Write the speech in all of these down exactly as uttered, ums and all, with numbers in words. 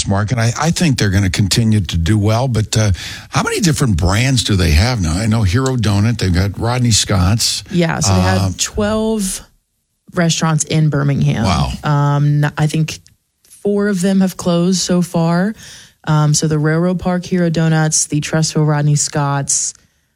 this market. I, I think they're going to continue to do well. But uh, how many different brands do they have now? I know Hero Donut. They've got Rodney Scott's. Yeah, so they Uh, have twelve restaurants in Birmingham. Wow. Um, I think four of them have closed so far. Um, so the Railroad Park Hero Donuts, the Trussville Rodney Scott's,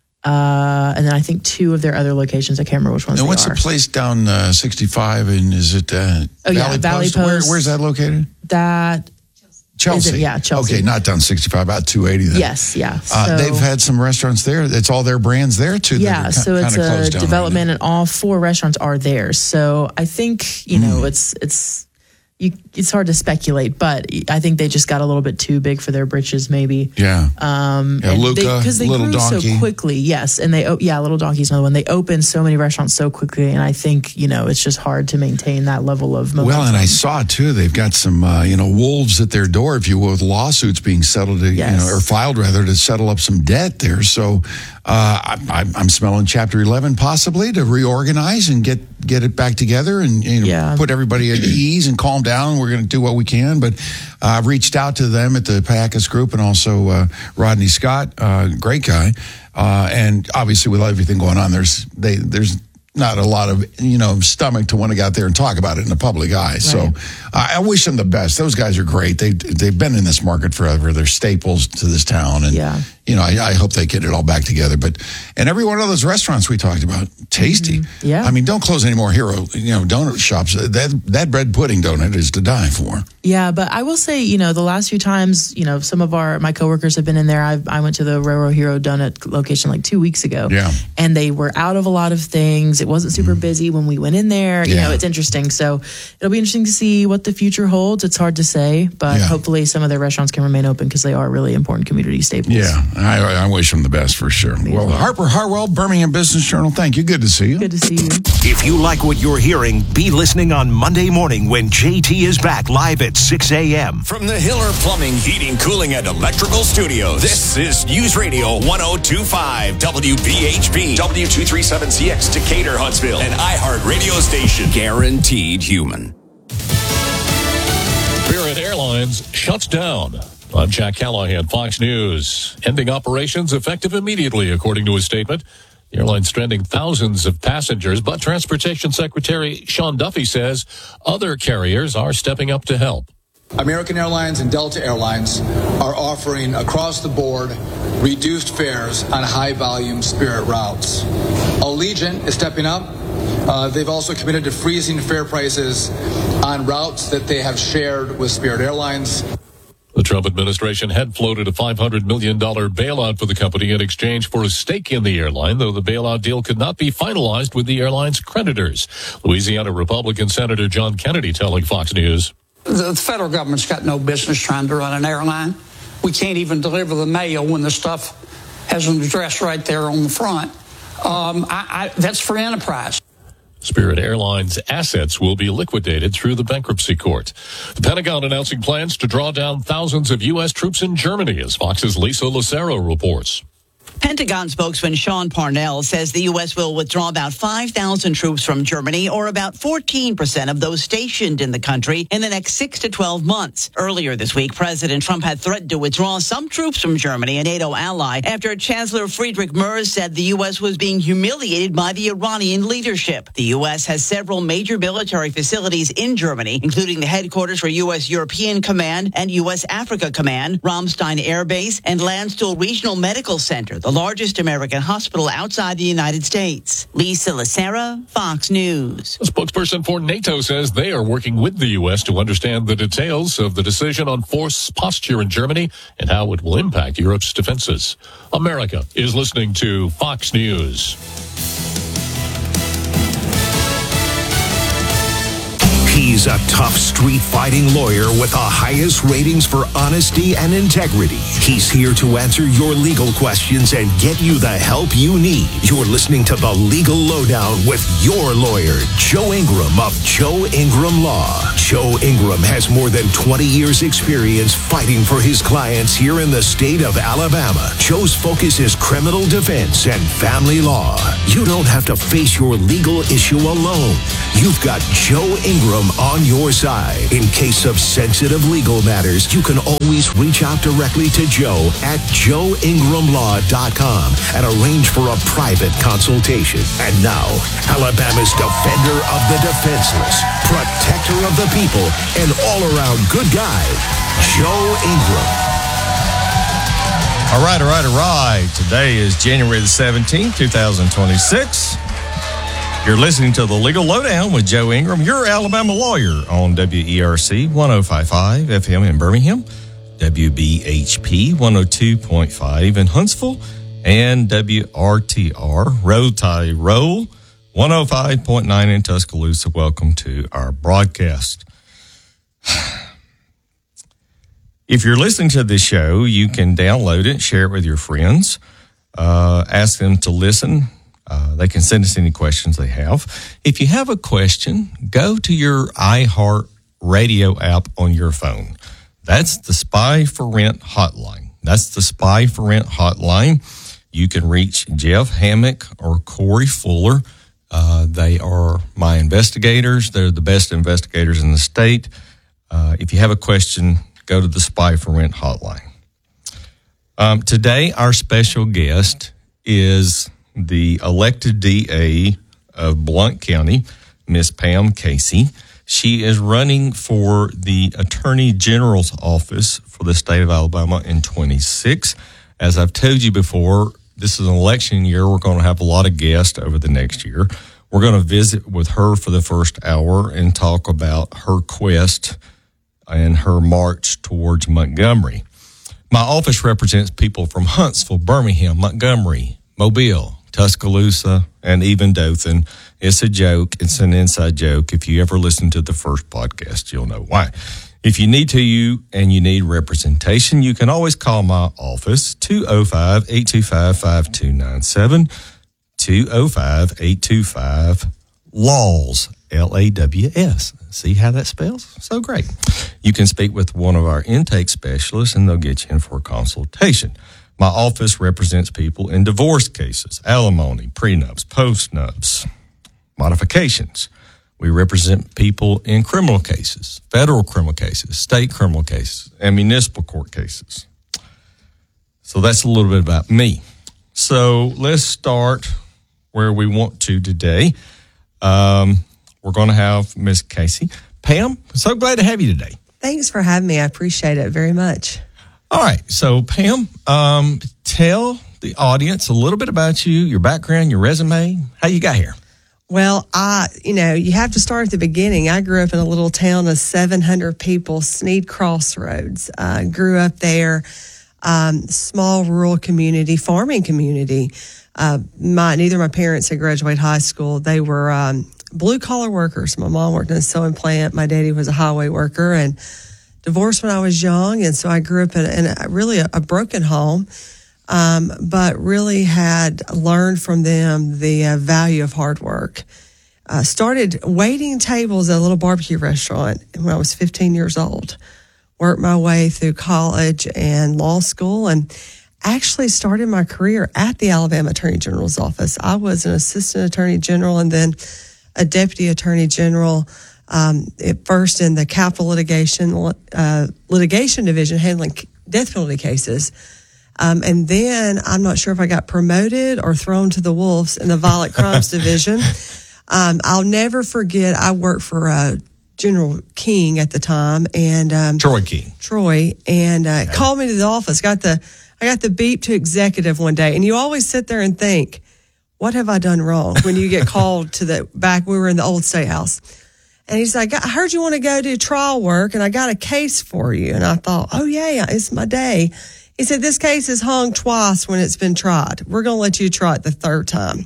uh, and then I think two of their other locations. I can't remember which ones And they what's are. the place down uh, sixty-five? And is it uh, Oh, yeah, Valley Valley Post? Where, Post. where's that located? That, Chelsea. Is it? Yeah, Chelsea. Okay, not down sixty-five, about two eighty then. yes, yeah. Uh, So- they've had some restaurants there. It's all their brands there, too. that Yeah, are so ki- it's kinda a closed down development, right and all four restaurants are there. So I think you know Mm. it's it's you, it's hard to speculate, but I think they just got a little bit too big for their britches, maybe. Yeah. Um, Yeah, and Luca, they, because they Little grew Donkey. so quickly. Yes, and they oh, yeah, Little Donkey's another one. They opened so many restaurants so quickly, and I think you know it's just hard to maintain that level of momentum. Well, and I saw too, they've got some, uh, you know, wolves at their door, if you will, with lawsuits being settled, to, Yes. you know, or filed rather, to settle up some debt there. So uh, I, I- I'm smelling Chapter eleven possibly to reorganize and get get it back together and you know, Yeah. put everybody at ease and calm down. We're going to do what we can. But uh, I've reached out to them at the Packus Group and also uh, Rodney Scott, uh, great guy. Uh, and obviously with everything going on, there's they there's not a lot of, you know, stomach to want to go out there and talk about it in the public eye. So Right. uh, I wish them the best. Those guys are great. They, they've been in this market forever. They're staples to this town. And, Yeah. you know, I, I hope they get it all back together. But, and every one of those restaurants we talked about, tasty. Mm-hmm. Yeah. I mean, don't close any more Hero, you know, donut shops. That, that bread pudding donut is to die for. Yeah, but I will say, you know, the last few times, you know, some of our my coworkers have been in there. I, I went to the Railroad Hero Donut location like two weeks ago. Yeah. And they were out of a lot of things. It wasn't super busy when we went in there. You Yeah. know, it's interesting. So it'll be interesting to see what the future holds. It's hard to say, but Yeah. hopefully some of their restaurants can remain open because they are really important community staples. Yeah, I, I wish them the best for sure. Well, Harper Harwell, Birmingham Business Journal, thank you. Good to see you. Good to see you. If you like what you're hearing, be listening on Monday morning when J T is back live at six a.m. From the Hiller Plumbing, Heating, Cooling, and Electrical Studios, this is News Radio one oh two point five W B H P, W two thirty-seven C X Decatur, Huntsville, an iHeart radio station. Guaranteed human. Spirit Airlines shuts down. I'm Jack Callahan, Fox News. Ending operations effective immediately, according to a statement. The airline's stranding thousands of passengers, but Transportation Secretary Sean Duffy says other carriers are stepping up to help. American Airlines and Delta Airlines are offering across the board reduced fares on high-volume Spirit routes. Allegiant is stepping up. Uh, they've also committed to freezing fare prices on routes that they have shared with Spirit Airlines. The Trump administration had floated a five hundred million dollars bailout for the company in exchange for a stake in the airline, though the bailout deal could not be finalized with the airline's creditors. Louisiana Republican Senator John Kennedy telling Fox News. The federal government's got no business trying to run an airline. We can't even deliver the mail when the stuff has an address right there on the front. Um, I, I, that's for enterprise. Spirit Airlines assets will be liquidated through the bankruptcy court. The Pentagon announcing plans to draw down thousands of U S troops in Germany, as Fox's Lisa Lucero reports. Pentagon spokesman Sean Parnell says the U S will withdraw about five thousand troops from Germany, or about fourteen percent of those stationed in the country, in the next six to twelve months. Earlier this week, President Trump had threatened to withdraw some troops from Germany, a NATO ally, after Chancellor Friedrich Merz said the U S was being humiliated by the Iranian leadership. The U S has several major military facilities in Germany, including the headquarters for U S European Command and U S Africa Command, Ramstein Air Base, and Landstuhl Regional Medical Center, the largest American hospital outside the United States. Lisa Lucera, Fox News. A spokesperson for NATO says they are working with the U S to understand the details of the decision on force posture in Germany and how it will impact Europe's defenses. America is listening to Fox News. He's a tough street-fighting lawyer with the highest ratings for honesty and integrity. He's here to answer your legal questions and get you the help you need. You're listening to The Legal Lowdown with your lawyer, Joe Ingram of Joe Ingram Law. Joe Ingram has more than twenty years experience fighting for his clients here in the state of Alabama. Joe's focus is criminal defense and family law. You don't have to face your legal issue alone. You've got Joe Ingram on your side. In case of sensitive legal matters, you can always reach out directly to Joe at joe ingram law dot com and arrange for a private consultation. And now, Alabama's defender of the defenseless, protector of the people, and all-around good guy, Joe Ingram. All right, all right, all right. Today is January the seventeenth, twenty twenty-six. You're listening to the Legal Lowdown with Joe Ingram, your Alabama lawyer, on W E R C one oh five point five F M in Birmingham, W B H P one oh two point five in Huntsville, and W R T R Roll Tide Roll one oh five point nine in Tuscaloosa. Welcome to our broadcast. If you're listening to this show, you can download it, share it with your friends, uh, ask them to listen. Uh, they can send us any questions they have. If you have a question, go to your iHeart Radio app on your phone. That's the Spy for Rent hotline. That's the Spy for Rent hotline. You can reach Jeff Hammock or Corey Fuller. Uh, they are my investigators. They're the best investigators in the state. Uh, if you have a question, go to the Spy for Rent hotline. Um, today, our special guest is the elected D A of Blount County, Miss Pam Casey. She is running for the Attorney General's office for the state of Alabama in twenty-six. As I've told you before, this is an election year. We're going to have a lot of guests over the next year. We're going to visit with her for the first hour and talk about her quest and her march towards Montgomery. My office represents people from Huntsville, Birmingham, Montgomery, Mobile, Tuscaloosa, and even Dothan. It's a joke. It's an inside joke. If you ever listen to the first podcast, you'll know why. If you need to, you and you need representation, you can always call my office, two oh five, eight two five, five two nine seven, two oh five, eight two five, LAWS, L A W S. See how that spells? So great. You can speak with one of our intake specialists, and they'll get you in for a consultation. My office represents people in divorce cases, alimony, prenups, postnups, modifications. We represent people in criminal cases, federal criminal cases, state criminal cases, and municipal court cases. So that's a little bit about me. So let's start where we want to today. Um, we're going to have Miss Casey. Pam, so glad to have you today. Thanks for having me. I appreciate it very much. All right. So, Pam, um, tell the audience a little bit about you, your background, your resume, how you got here. Well, I, you know, you have to start at the beginning. I grew up in a little town of seven hundred people, Sneed Crossroads. I uh, grew up there, um, small rural community, farming community. Uh, my neither of my parents had graduated high school. They were um, blue-collar workers. My mom worked in a sewing plant. My daddy was a highway worker, and divorced when I was young, and so I grew up in, in a, really a, a broken home, um, but really had learned from them the uh, value of hard work. Uh, started waiting tables at a little barbecue restaurant when I was fifteen years old. Worked my way through college and law school, and actually started my career at the Alabama Attorney General's office. I was an assistant attorney general and then a deputy attorney general. Um, at first in the capital litigation uh, litigation division, handling death penalty cases. Um, and then I'm not sure if I got promoted or thrown to the wolves in the violent crimes division. Um, I'll never forget, I worked for uh, General King at the time. and um, Troy King. Troy. And uh, okay. Called me to the office. Got the I got the beep to executive one day. And you always sit there and think, what have I done wrong when you get called to the back? We were in the old State House. And he's like, I heard you want to go do trial work, and I got a case for you. And I thought, oh, yeah, it's my day. He said, this case is hung twice when it's been tried. We're going to let you try it the third time.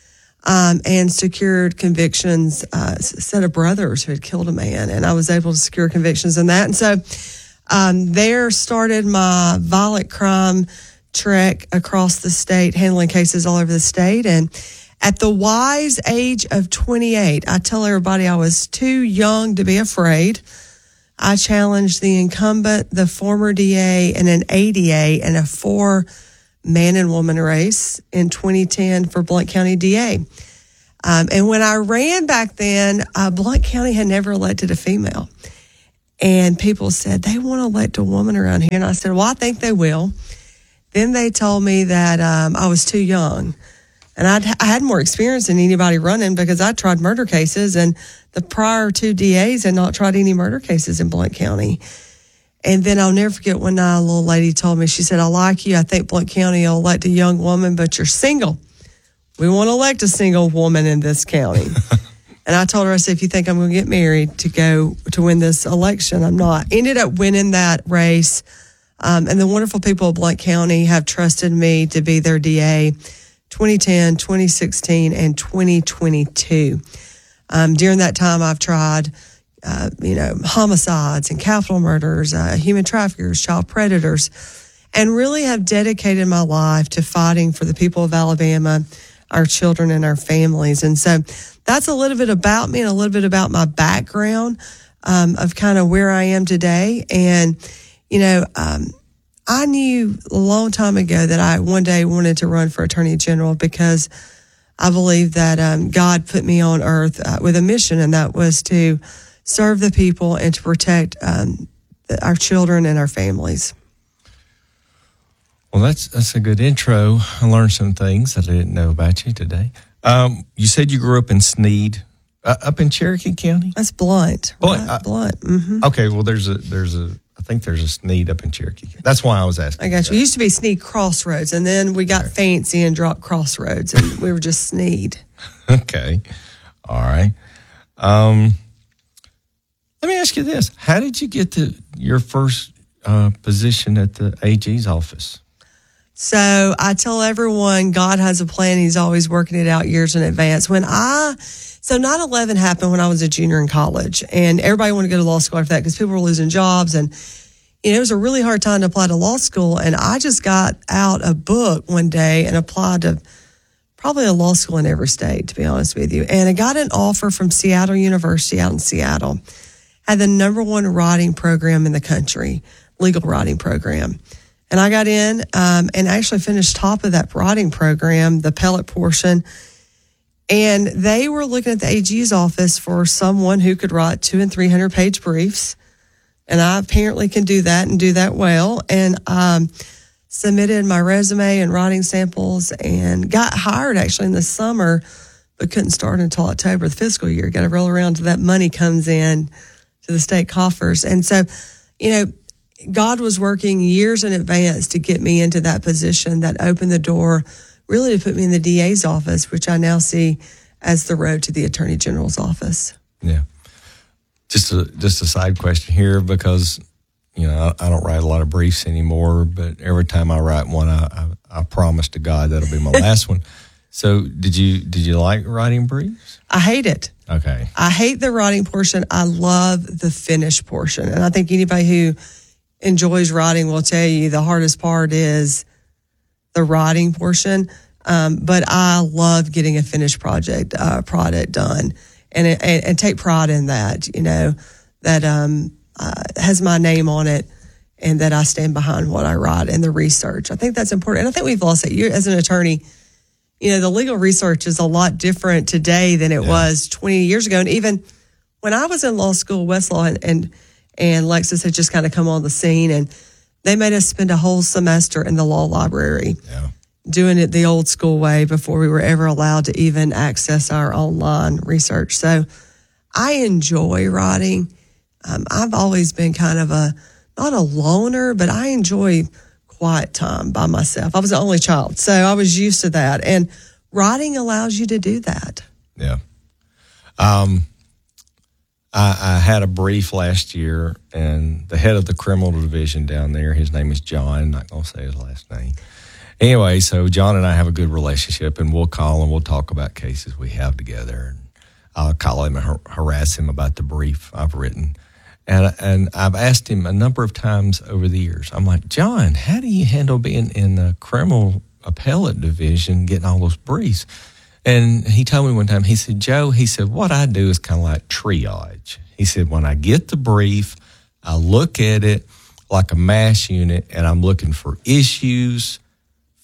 Um, and secured convictions, uh, a set of brothers who had killed a man. And I was able to secure convictions in that. And so um, there started my violent crime trek across the state, handling cases all over the state. And at the wise age of twenty-eight, I tell everybody I was too young to be afraid. I challenged the incumbent, the former D A, and an A D A in a four man and woman race in twenty ten for Blount County D A. Um, and when I ran back then, uh, Blount County had never elected a female. And people said, they want to elect a woman around here. And I said, well, I think they will. Then they told me that um, I was too young. And I'd, I had more experience than anybody running because I tried murder cases, and the prior two D As had not tried any murder cases in Blount County. And then I'll never forget when a little lady told me, she said, I like you. I think Blount County will elect a young woman, but you're single. We want to elect a single woman in this county. And I told her, I said, if you think I'm going to get married to go to win this election, I'm not. Ended up winning that race. Um, and the wonderful people of Blount County have trusted me to be their D A twenty ten, twenty sixteen, and twenty twenty-two. Um, during that time, I've tried, uh, you know, homicides and capital murders, uh, human traffickers, child predators, and really have dedicated my life to fighting for the people of Alabama, our children, and our families. And so that's a little bit about me and a little bit about my background um, of kind of where I am today. And, you know, um, I knew a long time ago that I one day wanted to run for Attorney General because I believe that um, God put me on earth uh, with a mission, and that was to serve the people and to protect um, the, our children and our families. Well, that's that's a good intro. I learned some things that I didn't know about you today. Um, you said you grew up in Sneed, uh, up in Cherokee County. That's Blount. Blount. Right? Uh, Blount. Mm-hmm. Okay. Well, there's a there's a I think there's a Sneed up in Cherokee. That's why I was asking. I got you. It used to be Sneed Crossroads, and then we got okay. fancy and dropped Crossroads, and we were just Sneed. Okay. All right. Um, let me ask you this: how did you get to your first uh, position at the A G's office? So I tell everyone God has a plan. He's always working it out years in advance. When I, so nine eleven happened when I was a junior in college, and everybody wanted to go to law school after that because people were losing jobs. And, you know, it was a really hard time to apply to law school. And I just got out a book one day and applied to probably a law school in every state, to be honest with you. And I got an offer from Seattle University out in Seattle. Had the number one writing program in the country, legal writing program. And I got in um, and actually finished top of that writing program, the appellate portion. And they were looking at the A G's office for someone who could write two and three hundred page briefs. And I apparently can do that and do that well. And um, submitted my resume and writing samples and got hired actually in the summer, but couldn't start until October, the fiscal year. Got to roll around till that money comes in to the state coffers. And so, you know, God was working years in advance to get me into that position that opened the door really to put me in the D A's office, which I now see as the road to the Attorney General's office. Yeah. Just a, just a side question here because, you know, I, I don't write a lot of briefs anymore, but every time I write one, I, I, I promise to God that'll be my last one. So did you, did you like writing briefs? I hate it. Okay. I hate the writing portion. I love the finish portion. And I think anybody who enjoys writing will tell you the hardest part is the writing portion. Um, but I love getting a finished project, uh, product done and, and, and take pride in that, you know, that, um, uh, has my name on it and that I stand behind what I write and the research. I think that's important. And I think we've lost it. You as an attorney, you know, the legal research is a lot different today than it yeah. was twenty years ago. And even when I was in law school, Westlaw and, and And Lexis had just kind of come on the scene, and they made us spend a whole semester in the law library yeah. doing it the old school way before we were ever allowed to even access our online research. So I enjoy writing. Um, I've always been kind of a, not a loner, but I enjoy quiet time by myself. I was the only child, so I was used to that. And writing allows you to do that. Yeah. Um. I, I had a brief last year, and the head of the criminal division down there, his name is John. I'm not going to say his last name. Anyway, so John and I have a good relationship, and we'll call and we'll talk about cases we have together. And I'll call him and har- harass him about the brief I've written. And, and I've asked him a number of times over the years. I'm like, John, how do you handle being in the criminal appellate division, getting all those briefs? And he told me one time, he said, Joe, he said, what I do is kind of like triage. He said, when I get the brief, I look at it like a MASH unit, and I'm looking for issues,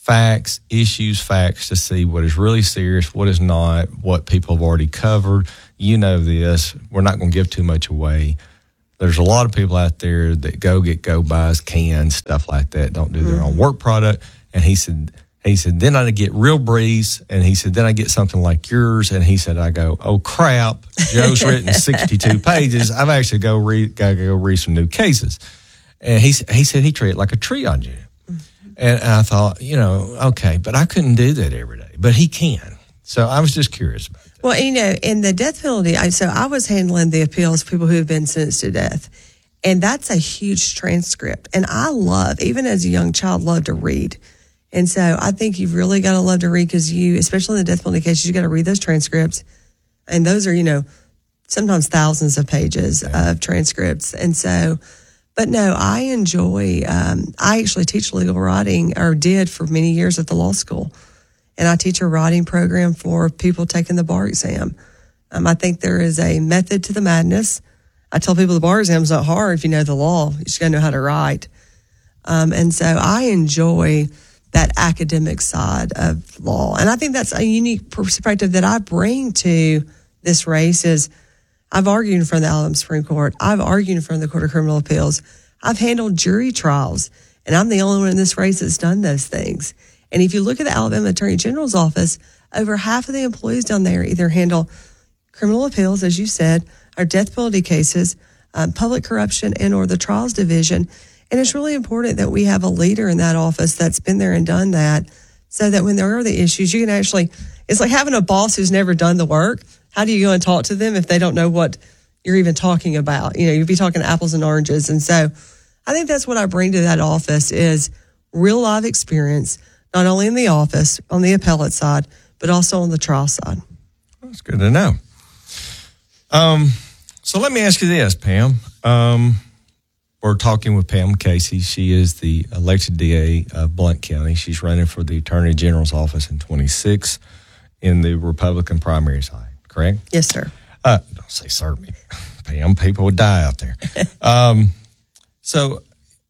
facts, issues, facts to see what is really serious, what is not, what people have already covered. You know this. We're not going to give too much away. There's a lot of people out there that go get go-bys, cans, stuff like that, don't do their own work product. And he said, he said, then I get Real Breeze, and he said, then I get something like yours. And he said, I go, oh, crap, Joe's written sixty-two pages. I've actually go read, got to go read some new cases. And he, he said he treated it like a tree on you. And I thought, you know, okay, but I couldn't do that every day. But he can. So I was just curious about that. Well, you know, in the death penalty, I, so I was handling the appeals of people who have been sentenced to death. And that's a huge transcript. And I love, even as a young child, love to read. And so I think you've really got to love to read because you, especially in the death penalty cases, you got to read those transcripts. And those are, you know, sometimes thousands of pages yeah. of transcripts. And so, but no, I enjoy, um, I actually teach legal writing, or did for many years at the law school. And I teach a writing program for people taking the bar exam. Um, I think there is a method to the madness. I tell people the bar exam is not hard if you know the law. You just got to know how to write. Um, and so I enjoy that academic side of law. And I think that's a unique perspective that I bring to this race is I've argued in front of the Alabama Supreme Court. I've argued in front of the Court of Criminal Appeals. I've handled jury trials. And I'm the only one in this race that's done those things. And if you look at the Alabama Attorney General's office, over half of the employees down there either handle criminal appeals, as you said, or death penalty cases, um, public corruption, and or the trials division. And it's really important that we have a leader in that office that's been there and done that so that when there are the issues, you can actually, it's like having a boss who's never done the work. How do you go and talk to them if they don't know what you're even talking about? You know, you'd be talking apples and oranges. And so I think that's what I bring to that office is real life experience, not only in the office, on the appellate side, but also on the trial side. That's good to know. Um, so let me ask you this, Pam. Um, we're talking with Pam Casey. She is the elected D A of Blount County. She's running for the Attorney General's office in twenty-six in the Republican primary side, correct? Yes, sir. Uh, don't say sir, me. Pam, people would die out there. um, so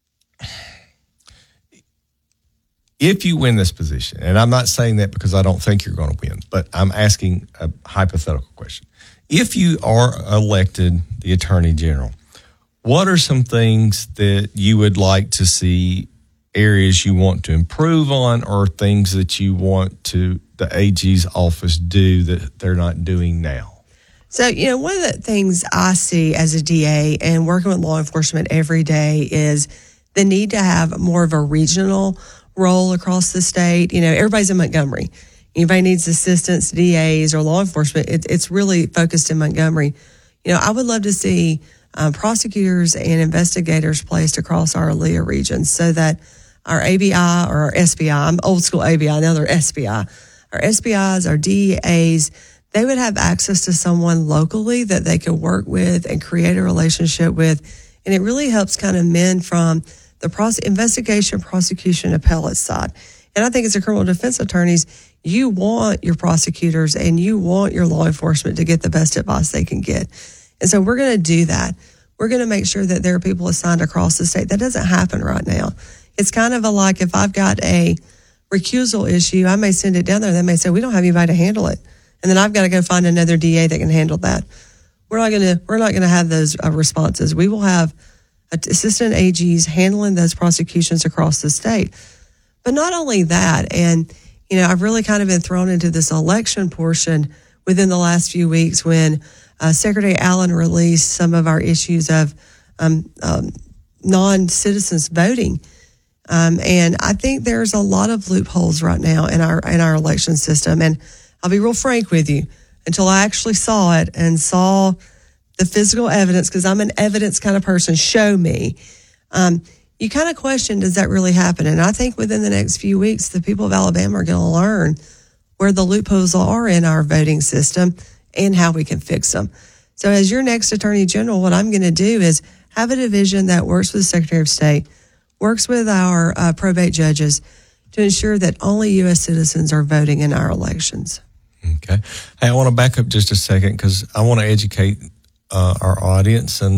if you win this position, and I'm not saying that because I don't think you're going to win, but I'm asking a hypothetical question. If you are elected the Attorney General, what are some things that you would like to see, areas you want to improve on, or things that you want to the A G's office do that they're not doing now? So, you know, one of the things I see as a D A and working with law enforcement every day is the need to have more of a regional role across the state. You know, everybody's in Montgomery. Anybody needs assistance, D As or law enforcement, it, it's really focused in Montgomery. You know, I would love to see um, prosecutors and investigators placed across our A L E A regions so that our A B I or our S B I, I'm old school A B I, now they're S B I, our S B Is, our D As, they would have access to someone locally that they could work with and create a relationship with. And it really helps kind of mend from the pros- investigation, prosecution, appellate side. And I think as a criminal defense attorneys, you want your prosecutors and you want your law enforcement to get the best advice they can get. And so we're going to do that. We're going to make sure that there are people assigned across the state. That doesn't happen right now. It's kind of a like if I've got a recusal issue, I may send it down there. They may say, we don't have anybody to handle it. And then I've got to go find another D A that can handle that. We're not going to, we're not going to have those uh, responses. We will have assistant A Gs handling those prosecutions across the state. But not only that, and, you know, I've really kind of been thrown into this election portion within the last few weeks when uh, Secretary Allen released some of our issues of um, um, non-citizens voting. Um, and I think there's a lot of loopholes right now in our in our election system. And I'll be real frank with you, until I actually saw it and saw the physical evidence, because I'm an evidence kind of person, show me. Um, you kind of question, does that really happen? And I think within the next few weeks, the people of Alabama are going to learn where the loopholes are in our voting system and how we can fix them. So as your next Attorney General, what I'm going to do is have a division that works with the Secretary of State, works with our uh, probate judges to ensure that only U S citizens are voting in our elections. Okay. Hey, I want to back up just a second because I want to educate uh, our audience. And,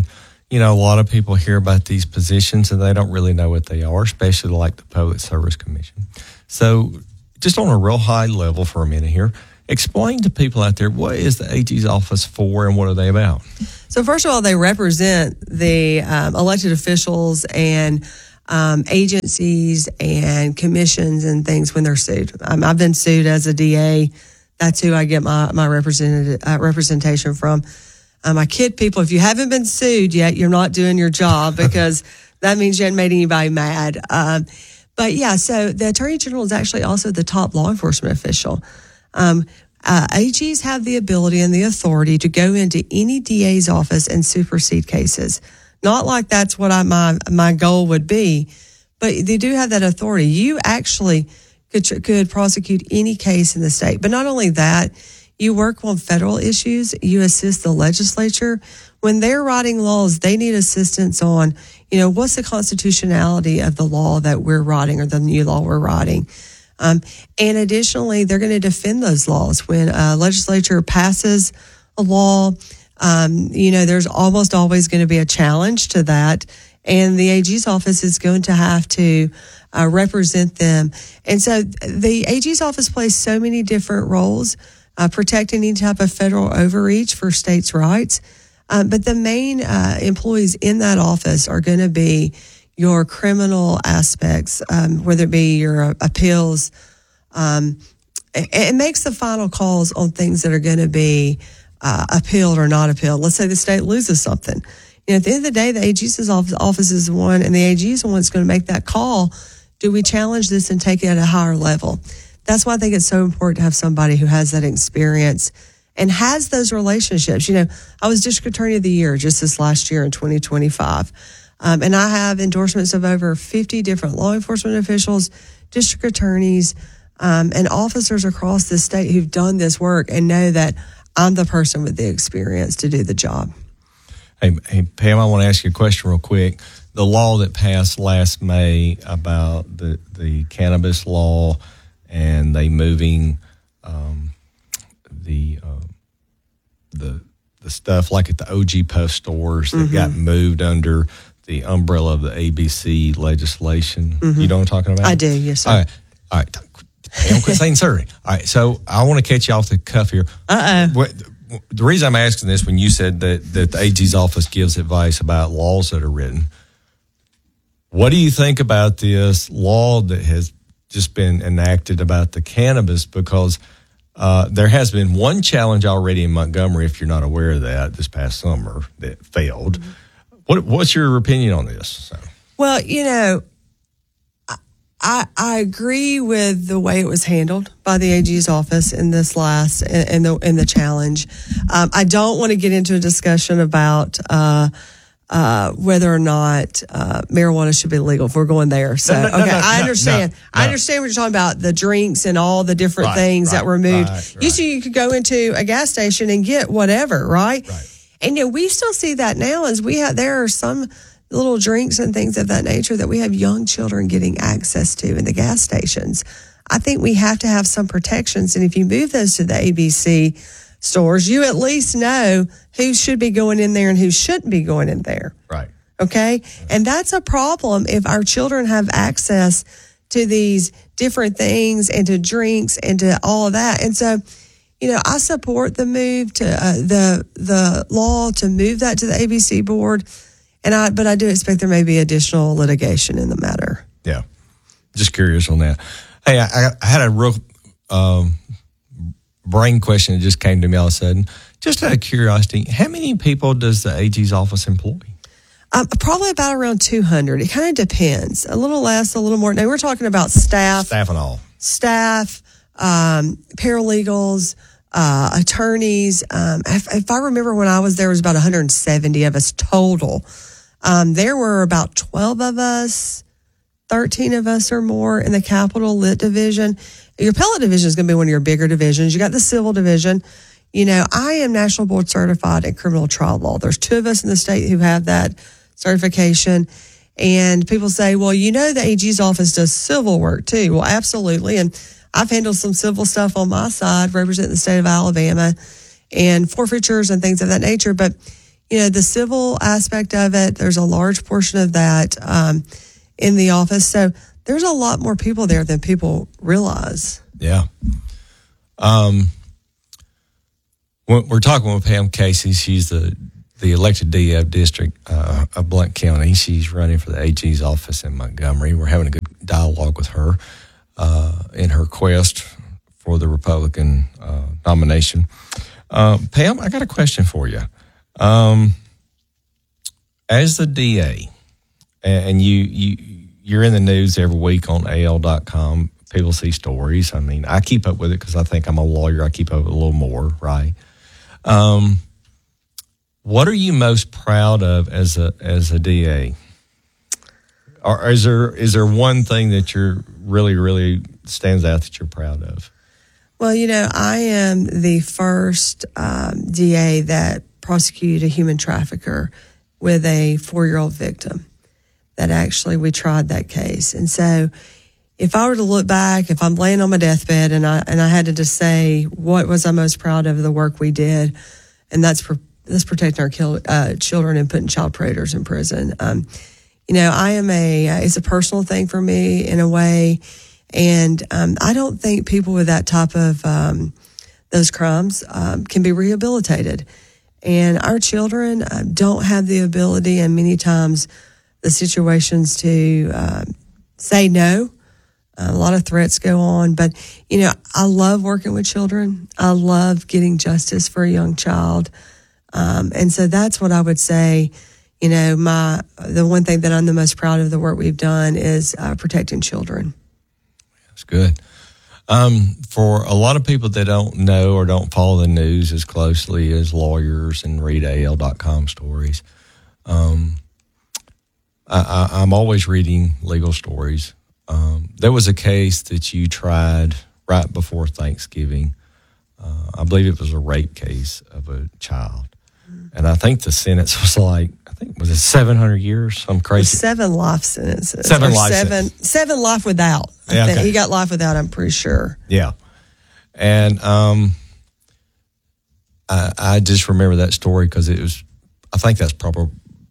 you know, a lot of people hear about these positions and they don't really know what they are, especially like the Public Service Commission. So just on a real high level for a minute here, explain to people out there, what is the A G's office for and what are they about? So first of all, they represent the um, elected officials and um, agencies and commissions and things when they're sued. Um, I've been sued as a D A. That's who I get my, my represented, uh, representation from. Um, I kid people, if you haven't been sued yet, you're not doing your job because that means you haven't made anybody mad. Um, but yeah, so the Attorney General is actually also the top law enforcement official. Um, uh, A Gs have the ability and the authority to go into any D A's office and supersede cases. Not like that's what I, my my goal would be, but they do have that authority. You actually could could prosecute any case in the state. But not only that, you work on federal issues. You assist the legislature. When they're writing laws, they need assistance on, you know, what's the constitutionality of the law that we're writing or the new law we're writing. Um, and additionally, they're going to defend those laws. When a legislature passes a law, um, you know, there's almost always going to be a challenge to that. And the A G's office is going to have to uh, represent them. And so the A G's office plays so many different roles, uh, protecting any type of federal overreach for states' rights. Um, but the main uh, employees in that office are going to be your criminal aspects, um, whether it be your appeals. Um, it, it makes the final calls on things that are going to be uh, appealed or not appealed. Let's say the state loses something. You know, at the end of the day, the A G's office is the one, and the A G is the one that's going to make that call. Do we challenge this and take it at a higher level? That's why I think it's so important to have somebody who has that experience and has those relationships. You know, I was District Attorney of the Year just this last year in twenty twenty-five. Um, and I have endorsements of over fifty different law enforcement officials, district attorneys, um, and officers across the state who've done this work and know that I'm the person with the experience to do the job. Hey, hey Pam, I want to ask you a question real quick. The law that passed last May about the, the cannabis law and they moving um, the uh, the the stuff like at the O G Puff stores that mm-hmm. got moved under the umbrella of the A B C legislation. Mm-hmm. You know what I'm talking about? I do, yes, sir. All right. All right. Don't quit saying sir. All right. So I want to catch you off the cuff here. Uh-oh. The reason I'm asking this, when you said that, that the A G's office gives advice about laws that are written, what do you think about this law that has just been enacted about the cannabis? Because uh, there has been one challenge already in Montgomery, if you're not aware of that, this past summer that failed. Mm-hmm. What, what's your opinion on this? So. Well, you know, I I agree with the way it was handled by the A G's office in this last in the in the challenge. Um, I don't want to get into a discussion about uh, uh, whether or not uh, marijuana should be legal if we're going there. So no, no, no, okay, no, I no, understand. No, no. I understand what you're talking about, the drinks and all the different right, things right, that were moved. Right, right. Used to you could go into a gas station and get whatever, right? Right. And you know, we still see that now as we have there are some little drinks and things of that nature that we have young children getting access to in the gas stations. I think we have to have some protections. And if you move those to the A B C stores, you at least know who should be going in there and who shouldn't be going in there. Right. Okay. And that's a problem if our children have access to these different things and to drinks and to all of that. And so, you know, I support the move to uh, the the law to move that to the A B C board. And I, but I do expect there may be additional litigation in the matter. Yeah, just curious on that. Hey, I, I had a real um, brain question that just came to me all of a sudden. Just out of curiosity, how many people does the A G's office employ? Um, probably about around two hundred. It kind of depends. A little less, a little more. Now, we're talking about staff. Staff and all. Staff, um, paralegals, uh, attorneys. Um, if, if I remember when I was there, it was about one hundred seventy of us total. Um, there were about twelve of us, thirteen of us or more in the Capitol Lit Division. Your appellate division is going to be one of your bigger divisions. You got the civil division. You know, I am national board certified in criminal trial law. There's two of us in the state who have that certification. And people say, well, you know, the A G's office does civil work too. Well, absolutely. And I've handled some civil stuff on my side, representing the state of Alabama and forfeitures and things of that nature. But you know, the civil aspect of it, there's a large portion of that um, in the office. So there's a lot more people there than people realize. Yeah. Um, we're talking with Pam Casey. She's the, the elected D A of District uh, of Blount County. She's running for the A G's office in Montgomery. We're having a good dialogue with her uh, in her quest for the Republican uh, nomination. Uh, Pam, I got a question for you. Um, as the D A, and you, you, you're in the news every week on A L dot com, people see stories. I mean, I keep up with it because I think I'm a lawyer. I keep up with it a little more, right? Um, what are you most proud of as a as a D A? Or is there is there one thing that you're really, really stands out that you're proud of? Well, you know, I am the first um, D A that prosecuted a human trafficker with a four-year-old victim. That actually we tried that case. And so if I were to look back, if I'm laying on my deathbed and I and I had to just say what was I most proud of the work we did, and that's for, that's protecting our kill, uh, children and putting child predators in prison. Um, you know, I am a it's a personal thing for me in a way, and um, I don't think people with that type of um, those crimes um, can be rehabilitated. And our children uh, don't have the ability, and many times the situations to uh, say no. A lot of threats go on, but, you know, I love working with children. I love getting justice for a young child. Um, and so that's what I would say, you know, my, the one thing that I'm the most proud of the work we've done is uh, protecting children. That's good. Um, for a lot of people that don't know or don't follow the news as closely as lawyers and read A L dot com stories, um, I, I, I'm always reading legal stories. Um, there was a case that you tried right before Thanksgiving. Uh, I believe it was a rape case of a child. And I think the sentence was like, I think, was it seven hundred years? Some crazy. Seven life sentences. Seven or life seven, sentences. Seven life without. I Yeah, think. okay. He got life without, I'm pretty sure. Yeah. And um, I, I just remember that story because it was, I think that's probably,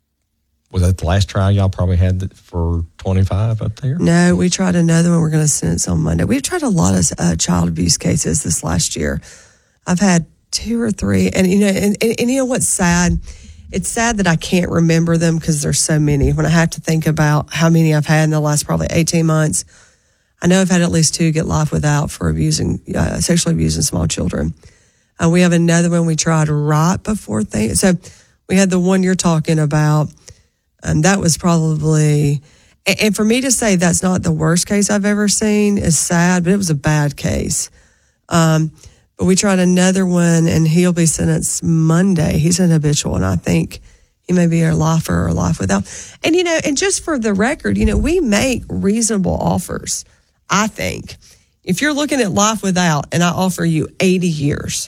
was that the last trial y'all probably had for twenty-five up there? No, we tried another one. We're going to sentence on Monday. We've tried a lot of uh, child abuse cases this last year. I've had two or three. And, you know, and, and, and you know what's sad? It's sad that I can't remember them because there's so many. When I have to think about how many I've had in the last probably eighteen months, I know I've had at least two get life without for abusing, uh, sexually abusing small children. Uh, we have another one we tried right before things. So we had the one you're talking about. And that was probably, and for me to say that's not the worst case I've ever seen is sad, but it was a bad case. Um, but we tried another one, and he'll be sentenced Monday. He's an habitual, and I think he may be a lifer or life without. And, you know, and just for the record, you know, we make reasonable offers, I think. If you're looking at life without, and I offer you eighty years,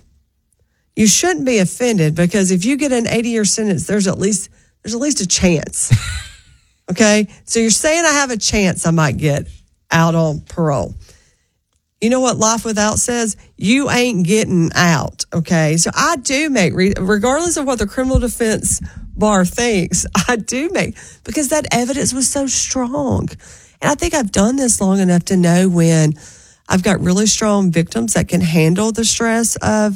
you shouldn't be offended, because if you get an eighty-year sentence, there's at least There's at least a chance. Okay? So you're saying I have a chance I might get out on parole. You know what life without says? You ain't getting out. Okay? So I do make, regardless of what the criminal defense bar thinks, I do make, because that evidence was so strong. And I think I've done this long enough to know when I've got really strong victims that can handle the stress of,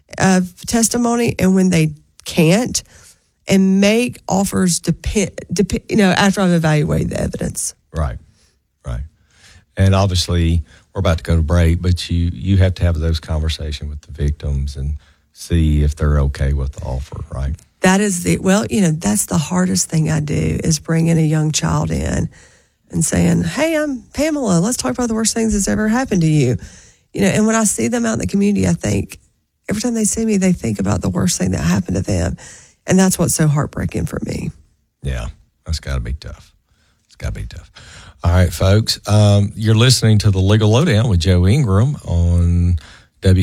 of testimony, and when they can't, and make offers depend, dep- you know, after I've evaluated the evidence. Right, right. And obviously, we're about to go to break, but you, you have to have those conversations with the victims and see if they're okay with the offer, right? That is the, well, you know, that's the hardest thing I do, is bringing a young child in and saying, hey, I'm Pamela, let's talk about the worst things that's ever happened to you. You know, and when I see them out in the community, I think, every time they see me, they think about the worst thing that happened to them. And that's what's so heartbreaking for me. Yeah, that's got to be tough. It's got to be tough. All right, folks, um, you're listening to the Legal Lowdown with Joe Ingram on W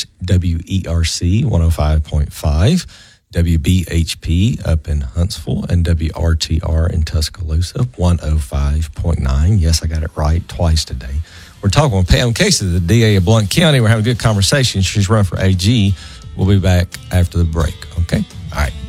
E R C one oh five point five, W B H P up in Huntsville, and W R T R in Tuscaloosa one oh five point nine. Yes, I got it right twice today. We're talking with Pam Casey, the D A of Blount County. We're having a good conversation. She's run for A G. We'll be back after the break, okay? All right.